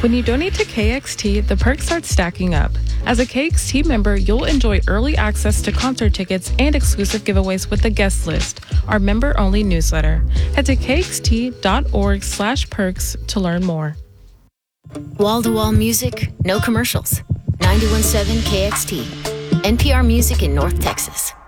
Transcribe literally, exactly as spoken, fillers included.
When you donate to K X T, the perks start stacking up. As a K X T member, you'll enjoy early access to concert tickets and exclusive giveaways with the guest list, our member-only newsletter. Head to kxt.org slash perks to learn more. Wall-to-wall music, no commercials. ninety-one point seven K X T, N P R Music in North Texas.